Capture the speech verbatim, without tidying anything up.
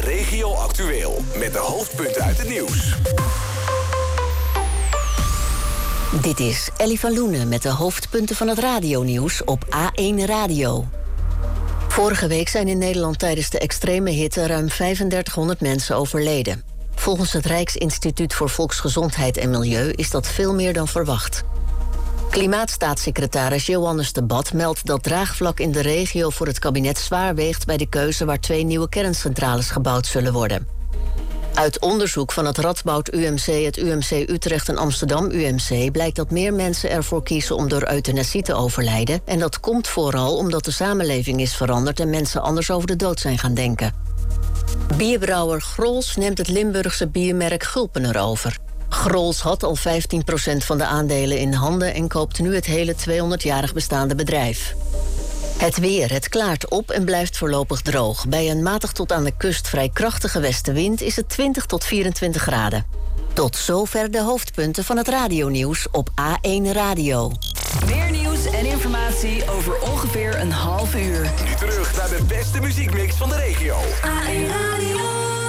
Regio Actueel. Met de hoofdpunten uit het nieuws. Dit is Ellie van Loenen met de hoofdpunten van het radionieuws op A één Radio. Vorige week zijn in Nederland tijdens de extreme hitte ruim vijfendertighonderd mensen overleden. Volgens het Rijksinstituut voor Volksgezondheid en Milieu is dat veel meer dan verwacht. Klimaatstaatssecretaris Johannes de Bat meldt dat draagvlak in de regio voor het kabinet zwaar weegt bij de keuze waar twee nieuwe kerncentrales gebouwd zullen worden. Uit onderzoek van het Radboud U M C, het U M C Utrecht en Amsterdam U M C blijkt dat meer mensen ervoor kiezen om door euthanasie te overlijden. En dat komt vooral omdat de samenleving is veranderd en mensen anders over de dood zijn gaan denken. Bierbrouwer Grolsch neemt het Limburgse biermerk Gulpener over. Grolsch had al vijftien procent van de aandelen in handen en koopt nu het hele tweehonderdjarig bestaande bedrijf. Het weer, het klaart op en blijft voorlopig droog. Bij een matig tot aan de kust vrij krachtige westenwind is het twintig tot vierentwintig graden. Tot zover de hoofdpunten van het radionieuws op A één Radio. Meer nieuws en informatie over ongeveer een half uur. Nu terug naar de beste muziekmix van de regio. A één Radio.